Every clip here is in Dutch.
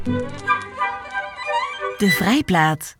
De Vrijplaat.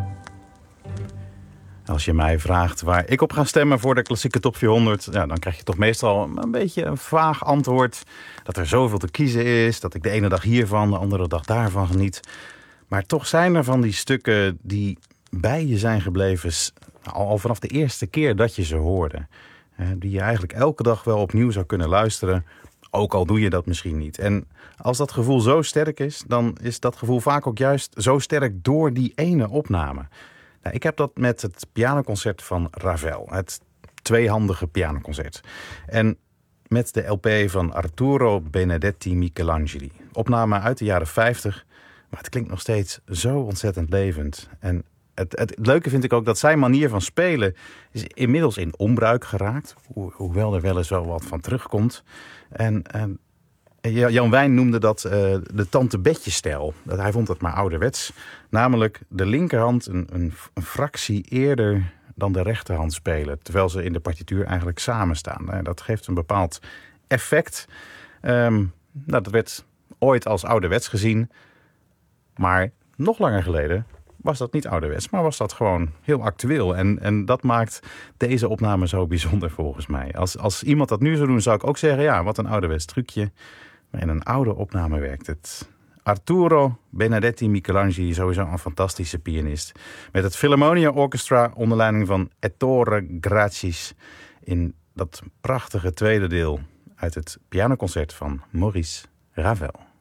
Als je mij vraagt waar ik op ga stemmen voor de klassieke top 400... Ja, dan krijg je toch meestal een beetje een vaag antwoord. Dat er zoveel te kiezen is, dat ik de ene dag hiervan, de andere dag daarvan geniet. Maar toch zijn er van die stukken die bij je zijn gebleven al vanaf de eerste keer dat je ze hoorde. Die je eigenlijk elke dag wel opnieuw zou kunnen luisteren, ook al doe je dat misschien niet. En als dat gevoel zo sterk is, dan is dat gevoel vaak ook juist zo sterk door die ene opname. Nou, ik heb dat met het pianoconcert van Ravel, het tweehandige pianoconcert. En met de LP van Arturo Benedetti Michelangeli. Opname uit de jaren 50, maar het klinkt nog steeds zo ontzettend levend. En het leuke vind ik ook dat zijn manier van spelen is inmiddels in onbruik geraakt. Hoewel er wel eens wel wat van terugkomt. En Jan Wijn noemde dat de Tante Betje-stijl. Hij vond het maar ouderwets. Namelijk de linkerhand een fractie eerder dan de rechterhand spelen. Terwijl ze in de partituur eigenlijk samen staan. Dat geeft een bepaald effect. Dat werd ooit als ouderwets gezien. Maar nog langer geleden was dat niet ouderwets, maar was dat gewoon heel actueel. En dat maakt deze opname zo bijzonder volgens mij. Als iemand dat nu zou doen, zou ik ook zeggen, ja, wat een ouderwets trucje. Maar in een oude opname werkt het. Arturo Benedetti Michelangeli, sowieso een fantastische pianist. Met het Philharmonia Orchestra onder leiding van Ettore Grachis in dat prachtige tweede deel uit het pianoconcert van Maurice Ravel.